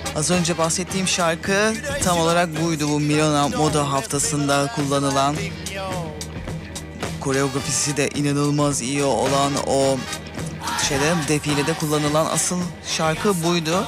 Az önce bahsettiğim şarkı tam olarak buydu. Bu Milano Moda Haftası'nda kullanılan, koreografisi de inanılmaz iyi olan o defilede kullanılan asıl şarkı buydu.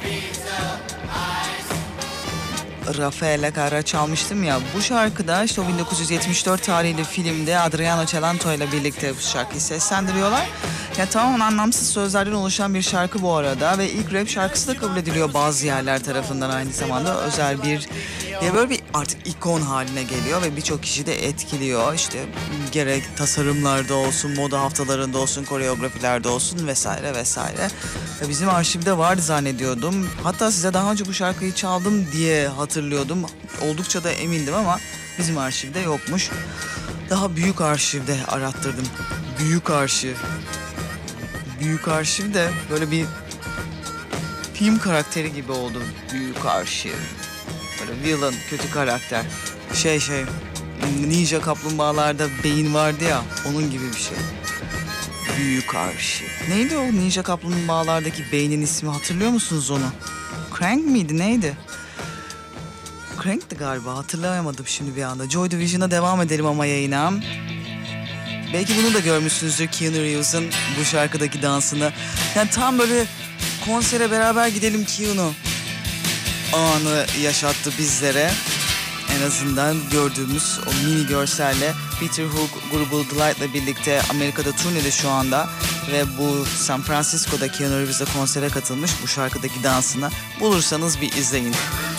Raffaele Carrà çalmıştım ya. Bu şarkıda işte o 1974 tarihli filmde Adriano Celento ile birlikte bu şarkıyı seslendiriyorlar. Ya tamamen anlamsız sözlerden oluşan bir şarkı bu arada ve ilk rap şarkısı da kabul ediliyor bazı yerler tarafından, aynı zamanda özel bir, ya böyle bir artık ikon haline geliyor ve birçok kişi de etkiliyor. İşte gerek tasarımlarda olsun, moda haftalarında olsun, koreografilerde olsun vesaire vesaire. Ve bizim arşivde vardı zannediyordum. Hatta size daha önce bu şarkıyı çaldım diye hatırlıyordum. Oldukça da emindim ama bizim arşivde yokmuş. Daha büyük arşivde arattırdım. Büyük arşiv. Büyük arşiv de böyle bir film karakteri gibi oldu. Büyük arşiv. Böyle villain, kötü karakter. Ninja Kaplumbağalarda beyin vardı ya, onun gibi bir şey. Büyük arşiv. Neydi o Ninja Kaplumbağalardaki beynin ismi, hatırlıyor musunuz onu? Crank miydi, neydi? Crank'ti galiba, hatırlayamadım şimdi bir anda. Joy Division'a devam edelim ama yayına. Belki bunu da görmüşsünüzdür, Keanu Reeves'ın bu şarkıdaki dansını. Yani tam böyle konsere beraber gidelim Keanu anı yaşattı bizlere. En azından gördüğümüz o mini görselle. Peter Hook grubu The Light'la birlikte Amerika'da turnede şu anda. Ve bu San Francisco'da Keanu Reeves'e konsere katılmış. Bu şarkıdaki dansını bulursanız bir izleyin.